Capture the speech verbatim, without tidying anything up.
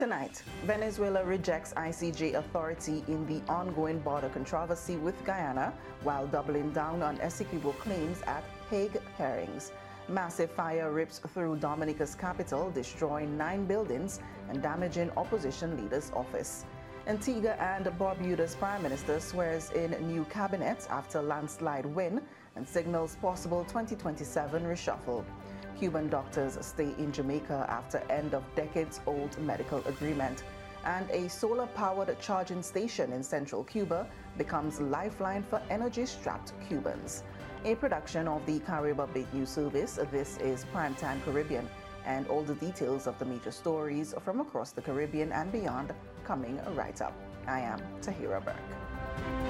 Tonight, Venezuela rejects I C J authority in the ongoing border controversy with Guyana while doubling down on Essequibo claims at Hague hearings. Massive fire rips through Dominica's capital, destroying nine buildings and damaging opposition leader's office. Antigua and Barbuda's prime minister swears in new cabinet after landslide win and signals possible twenty twenty-seven reshuffle. Cuban doctors stay in Jamaica after end of decades-old medical agreement. And a solar-powered charging station in central Cuba becomes lifeline for energy-strapped Cubans. A production of the Carib Update News Service, this is Primetime Caribbean, and all the details of the major stories from across the Caribbean and beyond coming right up. I am Tahira Burke.